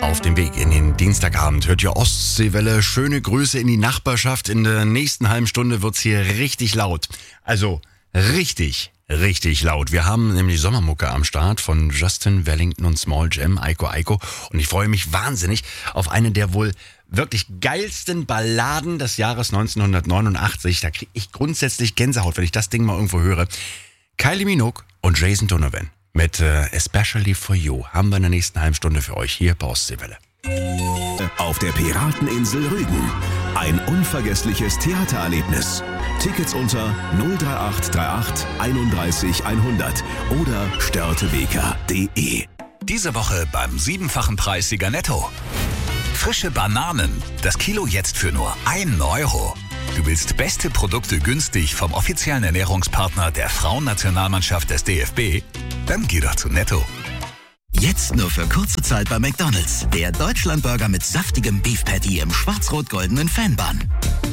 Auf dem Weg in den Dienstagabend hört ihr Ostseewelle. Schöne Grüße in die Nachbarschaft. In der nächsten halben Stunde wird's hier richtig laut. Also richtig laut. Wir haben nämlich Sommermucke am Start von Justin Wellington und Small Jam, Aiko. Und ich freue mich wahnsinnig auf eine der wohl wirklich geilsten Balladen des Jahres 1989. Da kriege ich grundsätzlich Gänsehaut, wenn ich das Ding mal irgendwo höre. Kylie Minogue und Jason Donovan mit Especially for You haben wir in der nächsten halben Stunde für euch hier bei Ostseewelle. Auf der Pirateninsel Rügen. Ein unvergessliches Theatererlebnis. Tickets unter 03838 31 100 oder störtebeker.de. Diese Woche beim 7-fachen Preissieger Netto. Frische Bananen. Das Kilo jetzt für nur 1 Euro. Du willst beste Produkte günstig vom offiziellen Ernährungspartner der Frauennationalmannschaft des DFB? Dann geh doch zu Netto. Jetzt nur für kurze Zeit bei McDonald's. Der Deutschlandburger mit saftigem Beef Patty im schwarz-rot-goldenen Fanbun.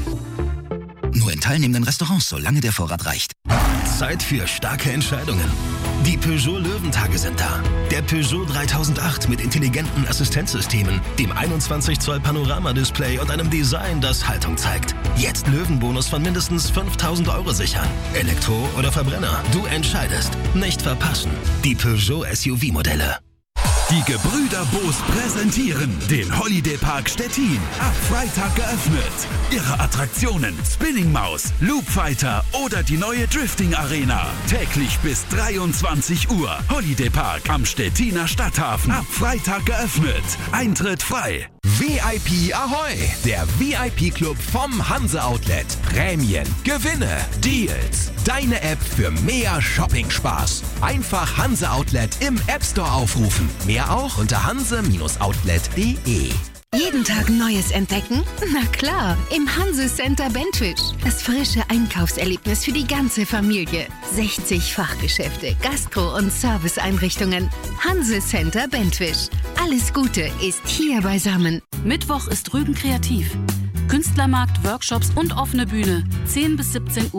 Nur in teilnehmenden Restaurants, solange der Vorrat reicht. Zeit für starke Entscheidungen. Die Peugeot Löwentage sind da. Der Peugeot 3008 mit intelligenten Assistenzsystemen, dem 21 Zoll Panoramadisplay und einem Design, das Haltung zeigt. Jetzt Löwenbonus von mindestens 5.000 Euro sichern. Elektro oder Verbrenner, du entscheidest. Nicht verpassen. Die Peugeot SUV-Modelle. Die Gebrüder Boos präsentieren den Holiday Park Stettin. Ab Freitag geöffnet. Ihre Attraktionen Spinning Maus, Loop Fighter oder die neue Drifting Arena. Täglich bis 23 Uhr. Holiday Park am Stettiner Stadthafen. Ab Freitag geöffnet. Eintritt frei. VIP Ahoi! Der VIP-Club vom Hanse Outlet. Prämien, Gewinne, Deals. Deine App für mehr Shopping-Spaß. Einfach Hanse Outlet im App Store aufrufen. Mehr auch unter hanse-outlet.de. Jeden Tag Neues entdecken? Na klar, im Hanse Center Bentwisch. Das frische Einkaufserlebnis für die ganze Familie. 60 Fachgeschäfte, Gastro- und Serviceeinrichtungen. Hanse Center Bentwisch. Alles Gute ist hier beisammen. Mittwoch ist Rügen kreativ. Künstlermarkt, Workshops und offene Bühne. 10 bis 17 Uhr.